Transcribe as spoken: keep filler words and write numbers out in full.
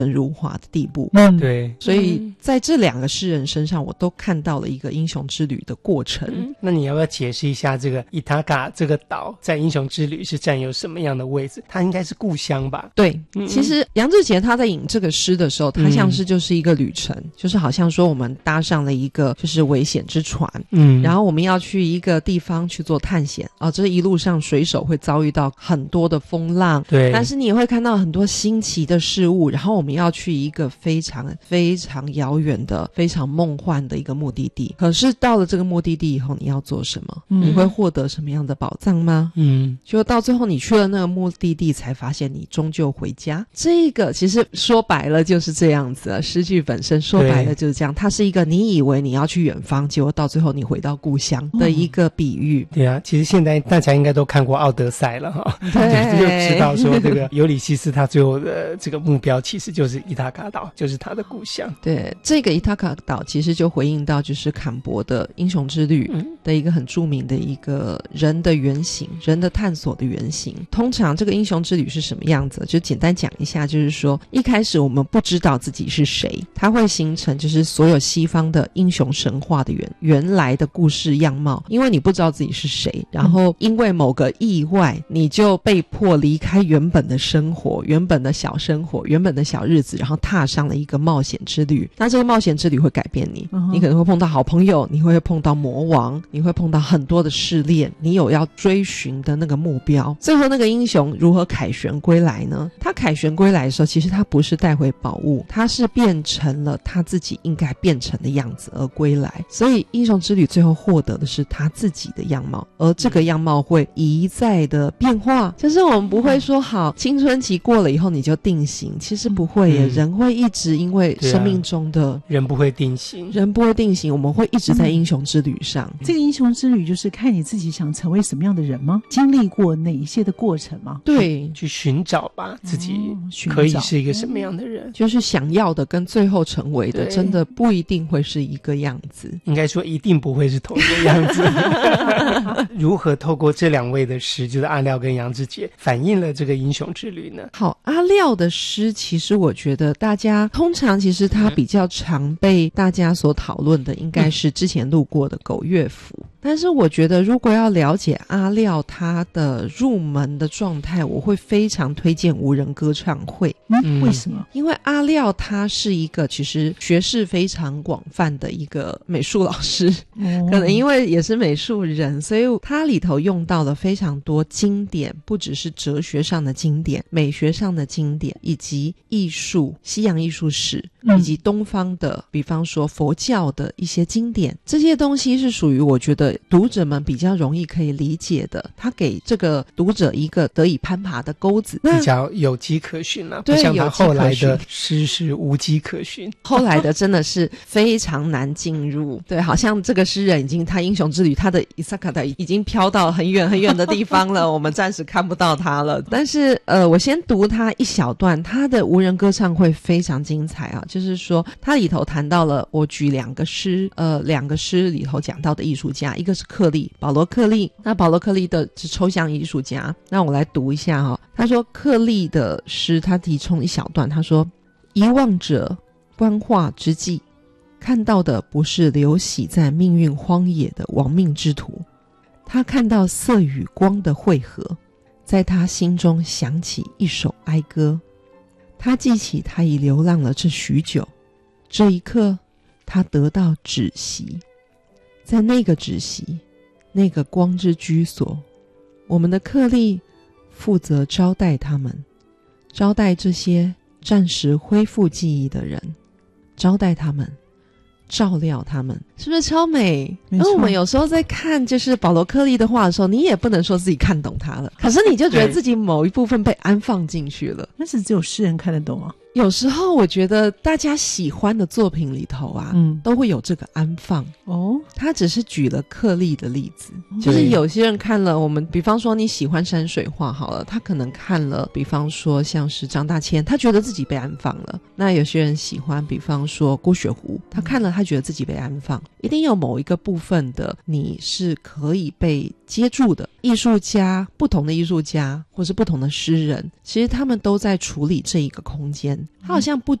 如画的地步。 嗯，对。 所以在这两个诗人身上我都看到了一个英雄之旅的过程。 嗯，那你要不要解释一下这个伊塔卡这个岛在英雄之旅是占有什么样的位置？它应该是故乡吧？ 对，嗯、其实杨志杰他在引这个诗的时候，他像是就是一个旅程、嗯、就是好像说我们搭上了一个就是危险之船，嗯，然后我们要去一个地方去做探险啊、哦，这一路上水手会遭遇到很多的风浪， 对， 但是你也会看到很多新奇的事物，然后我们要去一个非常非常遥远的非常梦幻的一个目的地。可是到了这个目的地以后你要做什么、嗯、你会获得什么样的宝藏吗？嗯，就到最后你去了那个目的地才发现你终究回家。这个其实说白了就是这样子啊，诗句本身说白了就是这样，它是一个你以为你要去远方，结果到最后你回到故乡的一个比喻、 嗯、对啊，其实现在大家应该都看过奥德赛了哈，对，就知道说这个尤里西斯他最后的这个目标其实就是伊塔卡岛，就是他的故乡。 对，这个伊塔卡岛其实就回应到就是坎伯的英雄之旅的一个很著名的一个人的原型，人的探索的原型。通常这个英雄之旅是什么样子，就简单讲一下，就是说一开始我们不知道自己是谁，它会形成就是所有西方的英雄神话的原原来的故事样貌，因为你不知道自己是谁，然后因为某个意外你就被迫离开原本的生活，原本的小生活，原本的小日子，然后踏上了一个冒险之旅。那这个冒险之旅会改变你、uh-huh. 你可能会碰到好朋友，你会碰到魔王，你会碰到很多的试炼，你有要追寻的那个目标。最后那个英雄如何凯旋归来呢？他凯旋归来的时候，其实他不是带回宝物，他是变成了他自己应该变成的样子而归来。所以英雄之旅最后获得的是他自己的样貌，而这个样貌会一再的变化，就是我们不会说好青春期过了以后你就定型，其实不会耶、嗯、人会一直因为生命中的、 啊、人不会定型， 人不会定型，我们会一直在英雄之旅上、 嗯、这个英雄之旅就是看你自己想成为什么样的人吗？经历过哪一些的过程吗？ 对， 去寻找吧自己可以是一个什么样的人、 哦、就是想要的跟最后成为的真的不一定会是一个样子， 应该说一定不会是同一个样子如何透过这两位的诗，就是阿廖跟杨志杰，反映了这个英雄之旅呢？ 好，阿廖的诗其实我觉得大家通常其实他比较常被大家所讨论的应该是之前录过的狗乐府、嗯，但是我觉得如果要了解阿廖他的入门的状态，我会非常推荐无人歌唱会。 嗯，为什么？ 因为阿廖他是一个其实学识非常广泛的一个美术老师、哦、可能因为也是美术人，所以他里头用到了非常多经典，不只是哲学上的经典，美学上的经典，以及艺术西洋艺术史、嗯、以及东方的比方说佛教的一些经典，这些东西是属于我觉得读者们比较容易可以理解的，他给这个读者一个得以攀爬的钩子， 比较有迹可循啊，不像他后来的诗是无迹可循， 后来的真的是非常难进入对，好像这个诗人已经他英雄之旅他的伊萨卡达已经飘到很远很远的地方了我们暂时看不到他了。但是呃，我先读他一小段，他的无人歌唱会非常精彩啊，就是说他里头谈到了，我举两个诗呃，两个诗里头讲到的艺术家，一个是克利，保罗克利，那保罗克利的是抽象艺术家，那我来读一下哦。他说克利的诗他提充一小段，他说遗忘者观画之际，看到的不是流徙在命运荒野的亡命之徒，他看到色与光的汇合，在他心中响起一首哀歌，他记起他已流浪了这许久，这一刻他得到止息，在那个止息，那个光之居所，我们的克利负责招待他们，招待这些暂时恢复记忆的人，招待他们，照料他们，是不是超美？然后我们有时候在看就是保罗克利的画的时候，你也不能说自己看懂他了，可是你就觉得自己某一部分被安放进去了。 那是只有诗人看得懂啊。 有时候我觉得大家喜欢的作品里头啊，嗯，都会有这个安放哦。他只是举了克利的例子，就是有些人看了我们，比方说你喜欢山水画好了，他可能看了，比方说像是张大千，他觉得自己被安放了。那有些人喜欢，比方说郭雪湖，他看了他觉得自己被安放。 一定有某一个部分的你是可以被接住的。艺术家，不同的艺术家或是不同的诗人，其实他们都在处理这一个空间，他好像不